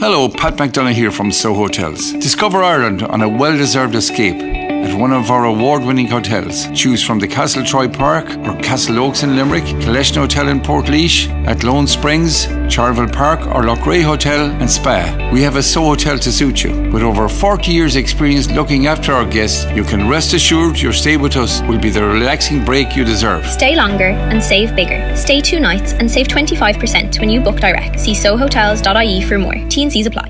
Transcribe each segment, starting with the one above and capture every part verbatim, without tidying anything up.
Hello, Pat McDonough here from Soho Hotels. Discover Ireland on a well-deserved escape at one of our award-winning hotels. Choose from the Castle Troy Park or Castle Oaks in Limerick, Collection Hotel in Portlaoise, at Lone Springs, Charleville Park or Loughrea Hotel and Spa. We have a Soho Hotel to suit you. With over forty years experience looking after our guests, you can rest assured your stay with us will be the relaxing break you deserve. Stay longer and save bigger. Stay two nights and save twenty-five percent when you book direct. See soho hotels dot I E for more. T and C's apply.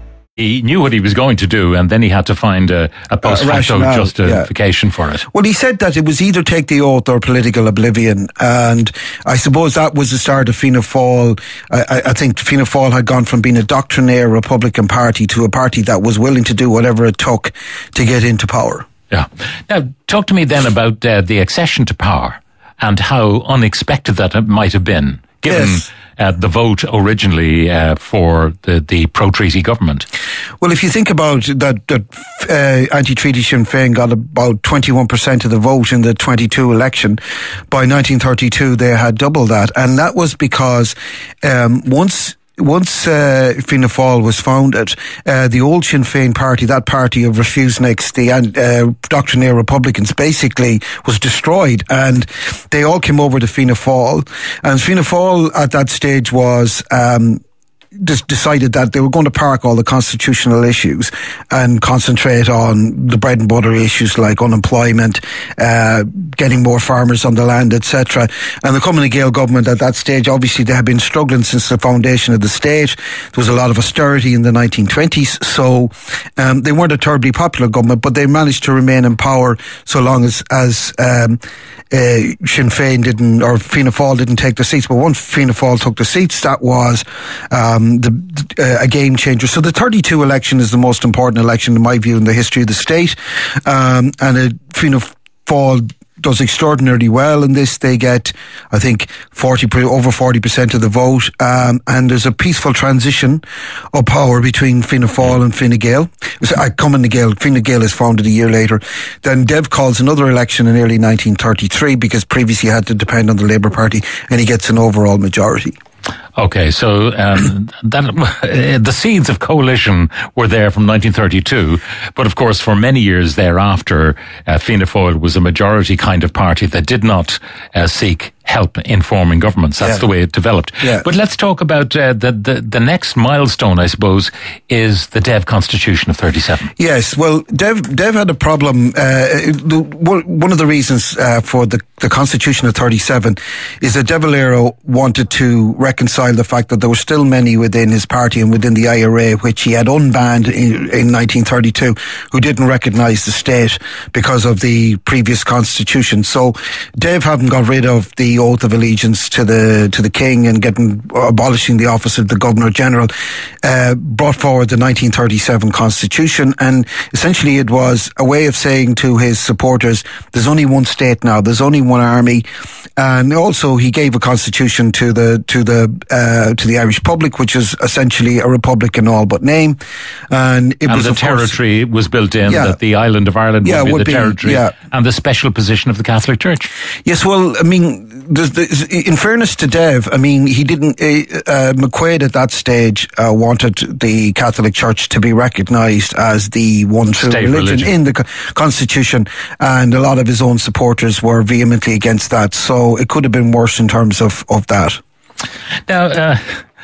He knew what he was going to do, and then he had to find a, a post facto uh, justification yeah. for it. Well, he said that it was either take the oath or political oblivion, and I suppose that was the start of Fianna Fáil. I, I think Fianna Fáil had gone from being a doctrinaire Republican party to a party that was willing to do whatever it took to get into power. Yeah. Now, talk to me then about uh, the accession to power and how unexpected that it might have been, given yes. uh, the vote originally uh, for the, the pro-treaty government. Well, if you think about that, that uh, anti-treaty Sinn Féin got about twenty-one percent of the vote in the twenty-two election. By nineteen thirty-two, they had double that. And that was because um, once... Once uh, Fianna Fáil was founded, uh, the old Sinn Féin party, that party of refuseniks, the uh, doctrinaire Republicans, basically was destroyed, and they all came over to Fianna Fáil. And Fianna Fáil at that stage was um, just decided that they were going to park all the constitutional issues and concentrate on the bread and butter issues like unemployment, uh, getting more farmers on the land, et cetera. And the Cumann Gael government at that stage, obviously they had been struggling since the foundation of the state. There was a lot of austerity in the nineteen twenties, so um, they weren't a terribly popular government, but they managed to remain in power so long as, as um, uh, Sinn Féin didn't, or Fianna Fáil didn't take the seats. But once Fianna Fáil took the seats, that was um, The, uh, a game changer. So the thirty-two election is the most important election in my view in the history of the state, um, and it, Fianna Fáil does extraordinarily well in this. They get, I think, forty over forty percent of the vote, um, and there's a peaceful transition of power between Fianna Fáil and Fine Gael. I come in the Gael. Fine Gael is founded a year later. Then Dev calls another election in early nineteen thirty-three because previously he had to depend on the Labour Party, and he gets an overall majority. Okay, so um, that uh, the seeds of coalition were there from nineteen thirty-two, but of course for many years thereafter, uh, Fianna Fáil was a majority kind of party that did not uh, seek help in forming governments. That's yeah. the way it developed. Yeah. But let's talk about uh, the, the the next milestone, I suppose, is the Dev Constitution of thirty-seven. Yes, well, Dev Dev had a problem. Uh, the, one of the reasons uh, for the, the Constitution of thirty-seven is that De Valera wanted to reconcile the fact that there were still many within his party and within the I R A, which he had unbanned in, in nineteen thirty-two, who didn't recognise the state because of the previous constitution. So Dev hadn't got rid of the oath of allegiance to the to the king and getting abolishing the office of the Governor General, uh, brought forward the nineteen thirty-seven Constitution, and essentially it was a way of saying to his supporters, there's only one state now, there's only one army. And also he gave a constitution to the to the uh, to the Irish public, which is essentially a republic in all but name. And it and was the territory course, was built in yeah, that the island of Ireland yeah, would be would the be, territory yeah. and the special position of the Catholic Church. Yes, well, I mean, there's, there's, in fairness to Dev, I mean, he didn't. Uh, uh, McQuaid at that stage uh, wanted the Catholic Church to be recognised as the one true religion, religion in the co- Constitution, and a lot of his own supporters were vehemently against that. So it could have been worse in terms of, of that. Now, uh,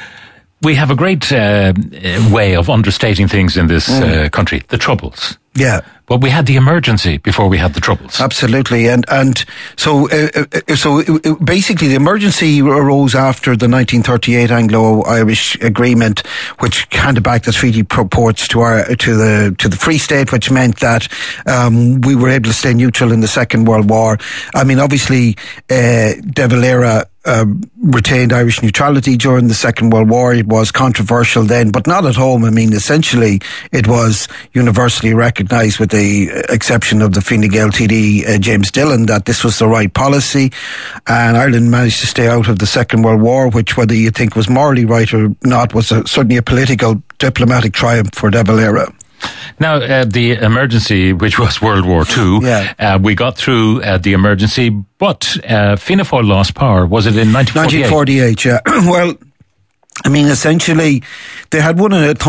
we have a great uh, way of understating things in this mm. uh, country, the Troubles. Yeah. But we had the emergency before we had the Troubles. Absolutely. And and so uh, so it, it, basically the emergency arose after the nineteen thirty-eight Anglo-Irish agreement, which handed back the treaty purports to our to the to the Free State, which meant that um, we were able to stay neutral in the Second World War. I mean, obviously, uh, De Valera Uh, retained Irish neutrality during the Second World War. It was controversial then, but not at home. I mean, essentially, it was universally recognised, with the exception of the Fine Gael T D, uh, James Dillon, that this was the right policy. And Ireland managed to stay out of the Second World War, which, whether you think was morally right or not, was a, certainly a political, diplomatic triumph for De Valera. Now, uh, the emergency, which was World War Two, yeah. uh, we got through uh, the emergency, but uh, Fianna Fáil lost power. Was it in nineteen forty-eight? nineteen forty-eight, yeah. Well, I mean, essentially, they had won a